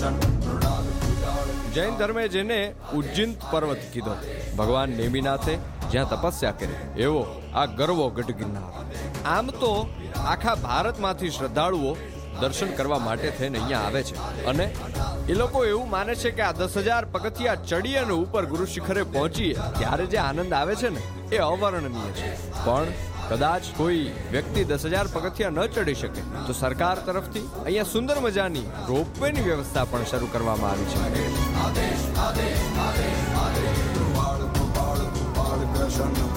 જૈન ધર્મે જેને ઉજ્જિંત પર્વત કીધો, ભગવાન નેમિનાથે જ્યાં તપસ્યા કરી, એવો આ ગરવો ગઢ ગિરનાર. આમ તો આખા ભારતમાંથી શ્રદ્ધાળુઓ દર્શન કરવા માટે થઈને અહીંયા આવે છે, અને એ લોકો એવું માને છે કે આ 10,000 પગથિયા ચડી અને ઉપર ગુરુ શિખરે પહોંચીએ ત્યારે જે આનંદ આવે છે ને એ અવર્ણનીય છે. પણ કદાચ કોઈ વ્યક્તિ 10,000 પગથિયા ન ચડી શકે તો સરકાર તરફથી અહીંયા સુંદર મજાની રોપવેની વ્યવસ્થા પણ શરૂ કરવામાં આવી છે.